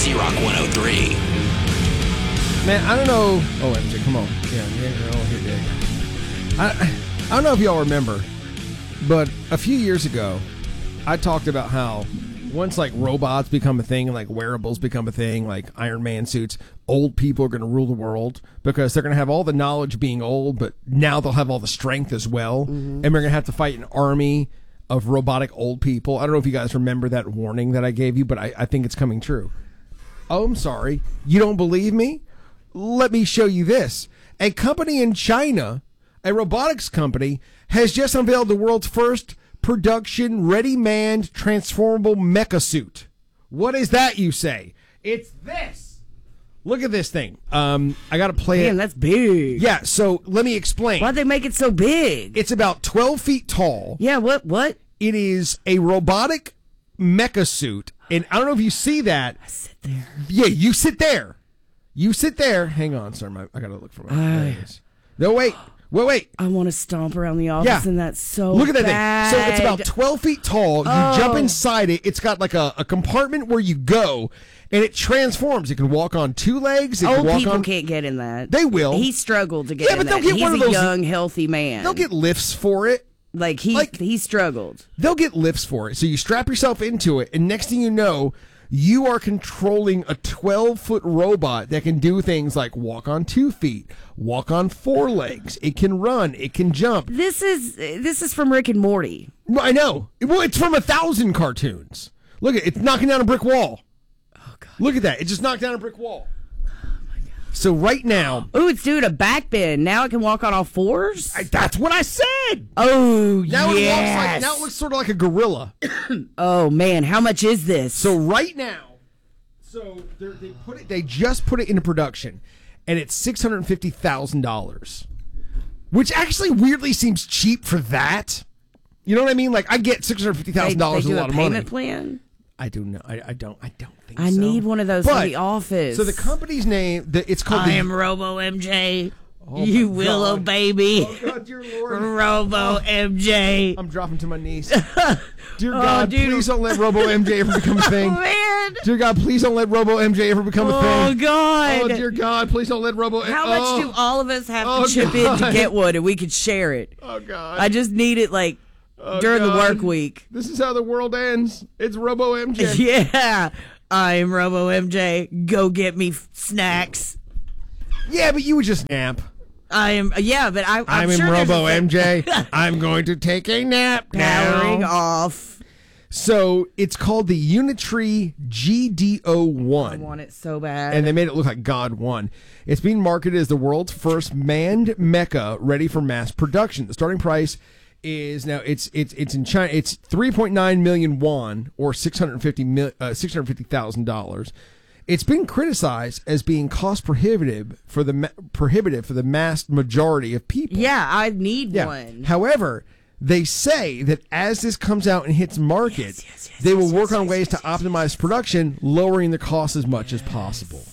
Z-Rock 103. Man, I don't know. Oh, MJ, come on. Yeah, here. I don't know if y'all remember, but a few years ago, I talked about how once like robots become a thing and like wearables become a thing, like Iron Man suits, old people are going to rule the world because they're going to have all the knowledge being old, but now they'll have all the strength as well. And we're going to have to fight an army of robotic old people. I don't know if you guys remember that warning that I gave you, but I think it's coming true. Oh, I'm sorry. You don't believe me? Let me show you this. A company in China, a robotics company, has just unveiled the world's first production ready manned transformable mecha suit. What is that, you say? It's this. Look at this thing. I got to play it. Damn, that's big. Yeah, so let me explain. Why'd they make it so big? It's about 12 feet tall. Yeah, what? It is a robotic mecha suit. And I don't know if you see that. I sit there. Yeah, you sit there. You sit there. Hang on, sir. I got to look for my... There it is. No, wait. Wait. I want to stomp around the office, and that's so Look at that bad. thing. So it's about 12 feet tall. You jump inside it. It's got like a compartment where you go, and it transforms. It can walk on two legs. Old people can't get in that. They will. He struggled to get in but they'll that. get He's one of a those, young, healthy man. They'll get lifts for it. He struggled. They'll get lifts for it. So you strap yourself into it, and next thing you know, you are controlling a 12-foot robot that can do things like walk on 2 feet, walk on 4 legs. It can run. It can jump. This is from Rick and Morty. I know. Well, it's from 1,000 cartoons. Look at it. It's knocking down a brick wall. Oh, God. Look at that. It just knocked down a brick wall. So right now... Ooh, it's doing a back bend. Now it can walk on all fours? That's what I said! Oh, now yes! Now it looks sort of like a gorilla. Oh, man. How much is this? So right now... they just put it into production, and it's $650,000. Which actually weirdly seems cheap for that. You know what I mean? Like, I get $650,000 is a lot of money. Payment plan? I do know. I don't think I so. need one of those for the office. So the company's name, it's called... I am Robo MJ. You willow baby. Oh, God, dear Lord. Robo MJ. I'm dropping to my knees. Dear God, please don't let Robo MJ ever become a thing. Oh, man. Dear God, please don't let Robo MJ ever become a thing. Oh, God. Oh, dear God, please don't let Robo... How much do all of us have to chip in to get one and we could share it? Oh, God. I just need it, during the work week. This is how the world ends. It's Robo MJ. Yeah. I'm Robo MJ. Go get me snacks. Yeah, but you would just nap. I'm in sure Robo MJ. I'm going to take a nap now. Powering off. So it's called the Unitree GD01. I want it so bad. And they made it look like God won. It's being marketed as the world's first manned mecha ready for mass production. The starting price is now it's in China. It's 3.9 million won or $650,000. It's been criticized as being cost prohibitive for the mass majority of people. Yeah, I need one. However, they say that as this comes out and hits market, they will work on ways to optimize production, lowering the cost as much as possible.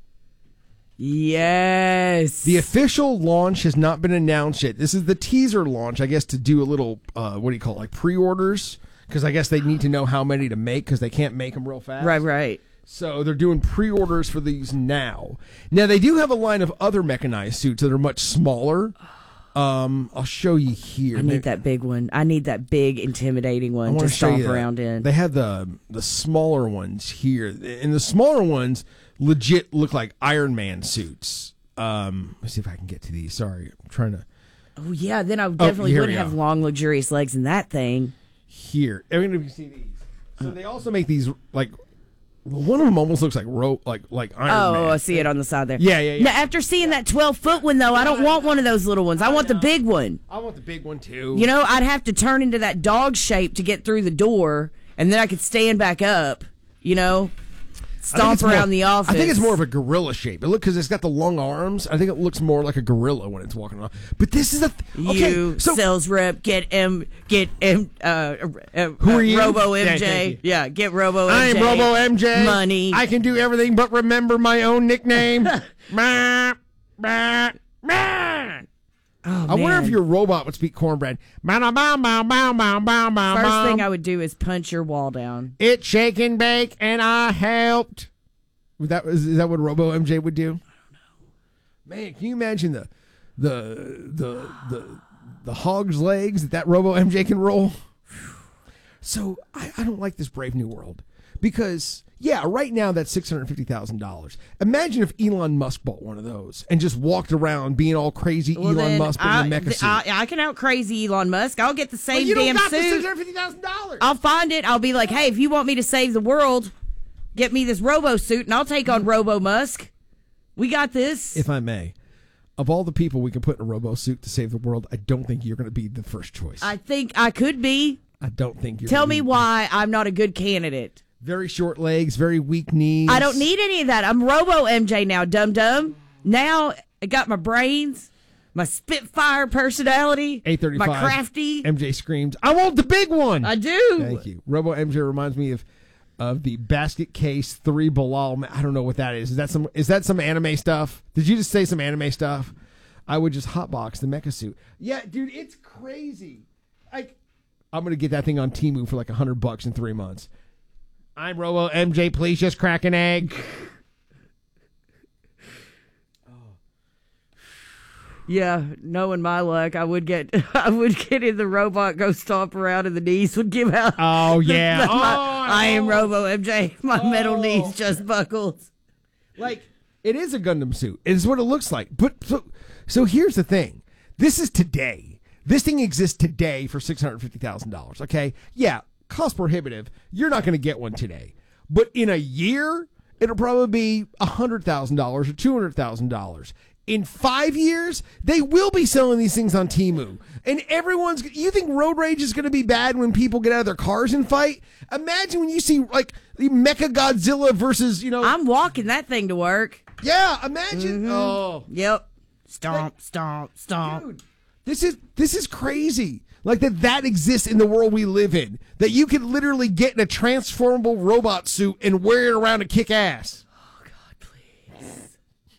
Yes. The official launch has not been announced yet. This is the teaser launch, I guess, to do a little, pre-orders? Because I guess they need to know how many to make because they can't make them real fast. Right. So they're doing pre-orders for these now. Now, they do have a line of other mechanized suits that are much smaller. I'll show you here. I need that big one. I need that big, intimidating one to stomp around in. They have the smaller ones here. And the smaller ones legit look like Iron Man suits. Let's see if I can get to these. Sorry, I'm trying to... Oh, yeah, then I definitely would have long, luxurious legs in that thing. Here. I mean, if you see these. So they also make these, one of them almost looks like Iron Man. Oh, I see it on the side there. Yeah. Now, after seeing that 12-foot one, though, I don't want one of those little ones. I want the big one. I want the big one, too. You know, I'd have to turn into that dog shape to get through the door, and then I could stand back up, stomp around the office. I think it's more of a gorilla shape. Because it's got the long arms. I think it looks more like a gorilla when it's walking around. But this is sales rep, get who are you? Robo MJ. Yeah, get Robo MJ. I'm Robo MJ. Money. I can do everything but remember my own nickname. Oh, I wonder if your robot would speak cornbread. First thing I would do is punch your wall down. It shake and bake, and I helped. Is that what Robo MJ would do? I don't know. Man, can you imagine the hog's legs that Robo MJ can roll? So I don't like this Brave New World because, yeah, right now that's $650,000. Imagine if Elon Musk bought one of those and just walked around being all crazy Elon Musk in the mecha suit. I can out crazy Elon Musk. I'll get the same you damn don't got suit. The $650,000. I'll find it. I'll be like, hey, if you want me to save the world, get me this Robo suit and I'll take on Robo Musk. We got this. If I may, of all the people we can put in a Robo suit to save the world, I don't think you're going to be the first choice. I think I could be. I don't think you're. Tell me why I'm not a good candidate. Very short legs, very weak knees. I don't need any of that. I'm Robo MJ now, dum-dum. Now I got my brains, my Spitfire personality, A35, my crafty. MJ screams, I want the big one. I do. Thank you. Robo MJ reminds me of the basket case 3 Bilal. I don't know what that is. Is that some anime stuff? Did you just say some anime stuff? I would just hotbox the mecha suit. Yeah, dude, it's crazy. I'm gonna get that thing on Temu for like $100 in 3 months. I'm Robo MJ. Please just crack an egg. Yeah, knowing my luck, I would get in the robot, go stomp around, and the knees would give out. Oh yeah, I am Robo MJ. My metal knees just buckled. Like, it is a Gundam suit. It is what it looks like. But so here's the thing. This is today. This thing exists today for $650,000. Okay, yeah, cost prohibitive. You're not going to get one today. But in a year, it'll probably be $100,000 or $200,000. In 5 years, they will be selling these things on Temu. And you think road rage is going to be bad when people get out of their cars and fight? Imagine when you see, like, the Mecha Godzilla versus, I'm walking that thing to work. Yeah, imagine. Mm-hmm. Oh. Yep. Stomp, stomp, stomp. Dude, this is crazy. Like that exists in the world we live in. That you could literally get in a transformable robot suit and wear it around and kick ass. Oh, God, please.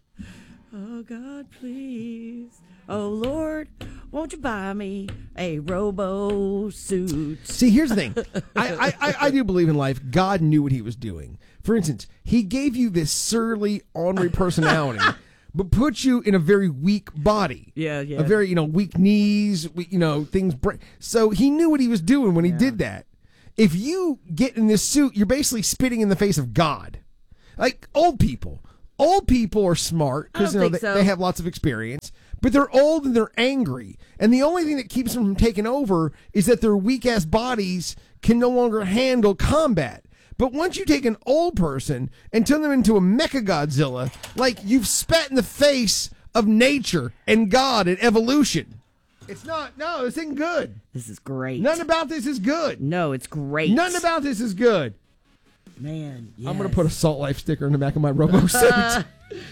Oh, God, please. Oh, Lord, won't you buy me a Robo suit? See, here's the thing. I do believe in life. God knew what he was doing. For instance, he gave you this surly, ornery personality, but put you in a very weak body. Yeah. A very, weak knees, things break. So he knew what he was doing when he did that. If you get in this suit, you're basically spitting in the face of God. Like old people. Old people are smart because they have lots of experience, but they're old and they're angry. And the only thing that keeps them from taking over is that their weak-ass bodies can no longer handle combat. But once you take an old person and turn them into a Mecha Godzilla, like you've spat in the face of nature and God and evolution. This isn't good. This is great. Nothing about this is good. No, it's great. Nothing about this is good. Man, yes. I'm going to put a Salt Life sticker in the back of my Robo suit.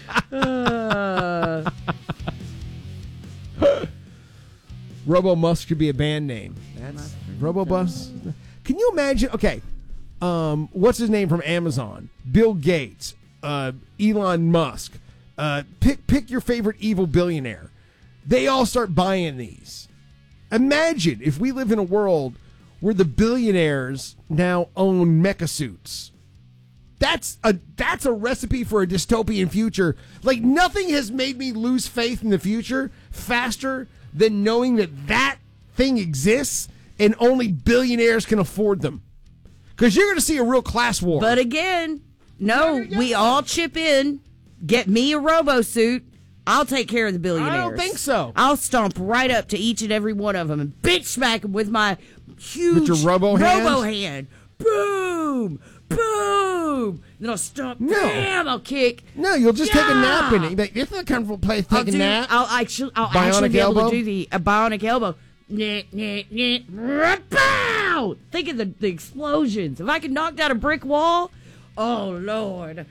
Robo Musk should be a band name. That's Robo Bus. Can you imagine? Okay. What's his name from Amazon? Bill Gates, Elon Musk. Pick your favorite evil billionaire. They all start buying these. Imagine if we live in a world where the billionaires now own mecha suits. That's a recipe for a dystopian future. Like, nothing has made me lose faith in the future faster than knowing that thing exists and only billionaires can afford them. Because you're going to see a real class war. But again, we all chip in. Get me a Robo suit. I'll take care of the billionaires. I don't think so. I'll stomp right up to each and every one of them and bitch smack them with my huge with your Robo hand. Boom! Boom! Then I'll stomp. No. Bam! I'll kick. No, you'll just take a nap in it. You'll be like, this is a comfortable place to take a nap. I'll actually be able to do the bionic elbow. Bow! Think of the explosions. If I could knock down a brick wall, oh Lord,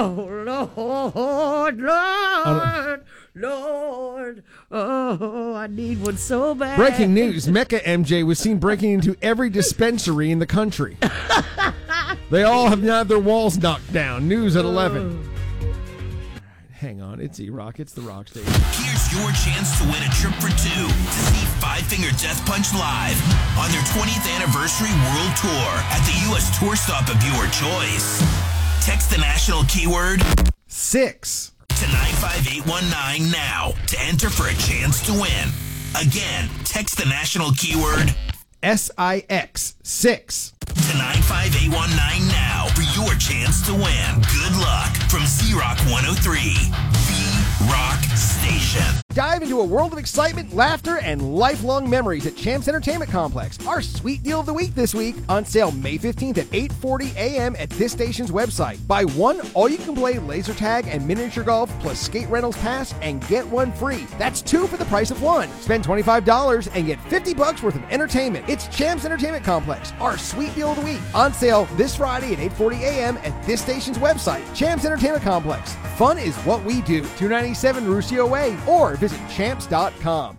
Lord, oh, I need one so bad. Breaking news: Mecha MJ was seen breaking into every dispensary in the country. They all have now their walls knocked down. News at 11. Hang on, it's E-Rock. It's the Rock Station. Here's your chance to win a trip for two to see Five Finger Death Punch live on their 20th anniversary world tour at the U.S. tour stop of your choice. Text the national keyword 6. to 95819 now to enter for a chance to win. Again, text the national keyword SIX 6. to 95819 now for your chance to win. Good luck from Z-Rock 103, the Rock Station. Dive into a world of excitement, laughter, and lifelong memories at Champs Entertainment Complex. Our sweet deal of the week this week, on sale May 15th at 8:40 a.m. at this station's website. Buy one all-you-can-play laser tag and miniature golf plus skate rentals pass and get one free. That's 2 for the price of 1. Spend $25 and get $50 worth of entertainment. It's Champs Entertainment Complex, our sweet deal of the week. On sale this Friday at 8:40 a.m. at this station's website. Champs Entertainment Complex. Fun is what we do. 297 Ruscio Way, or visit champs.com.